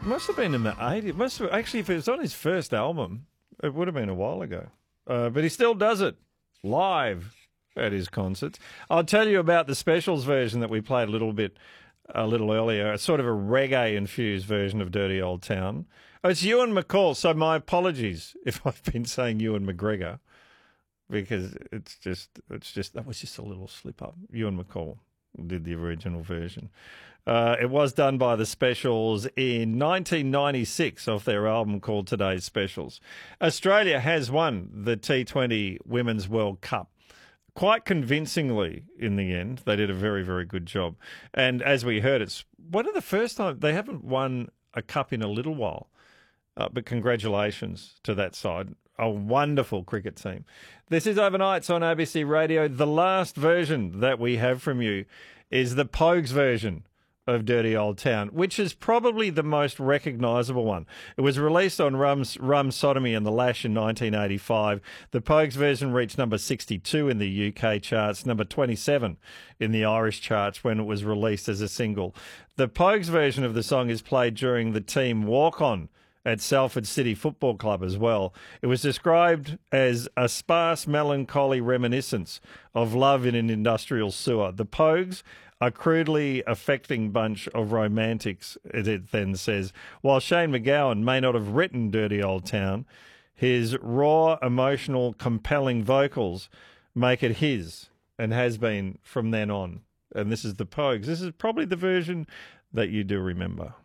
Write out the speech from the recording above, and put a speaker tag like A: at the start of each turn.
A: Must have been in the 80s. Actually, if it was on his first album, it would have been a while ago. But he still does it live at his concerts. I'll tell you about the Specials version that we played a little earlier, a sort of a reggae-infused version of Dirty Old Town. Oh, it's Ewan McCall, so my apologies if I've been saying Ewan McGregor, because it's just that was just a little slip-up. Ewan McCall did the original version. It was done by the Specials in 1996 off their album called Today's Specials. Australia has won the T20 Women's World Cup quite convincingly in the end. They did a very, very good job. And as we heard, it's one of the first time they haven't won a cup in a little while. But congratulations to that side. A wonderful cricket team. This is Overnights on ABC Radio. The last version that we have from you is the Pogues version of Dirty Old Town, which is probably the most recognisable one. It was released on Rum Sodomy and the Lash in 1985. The Pogues version reached number 62 in the UK charts, number 27 in the Irish charts when it was released as a single. The Pogues version of the song is played during the team walk-on at Salford City Football Club as well. It was described as a sparse, melancholy reminiscence of love in an industrial sewer. The Pogues, a crudely affecting bunch of romantics, it then says. While Shane MacGowan may not have written Dirty Old Town, his raw, emotional, compelling vocals make it his and has been from then on. And this is the Pogues. This is probably the version that you do remember.